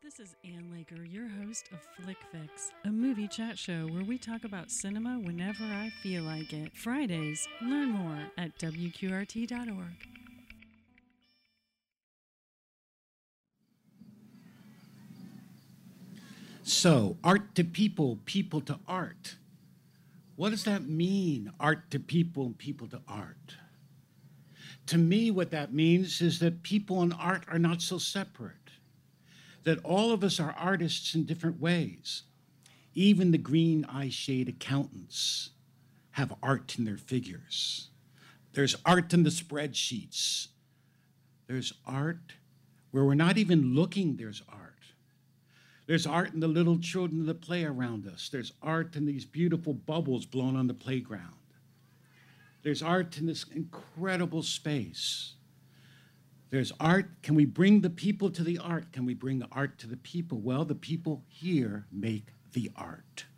This is Ann Laker, your host of Flick Fix, a movie chat show where we talk about cinema whenever I feel like it. Fridays, learn more at WQRT.org. So, art to people, people to art. What does that mean, art to people, people to art? To me, what that means is that people and art are not so separate, that all of us are artists in different ways. Even the green eye shade accountants have art in their figures. There's art in the spreadsheets. There's art where we're not even looking, there's art. There's art in the little children that play around us. There's art in these beautiful bubbles blown on the playground. There's art in this incredible space. There's art. Can we bring the people to the art? Can we bring the art to the people? Well, the people here make the art.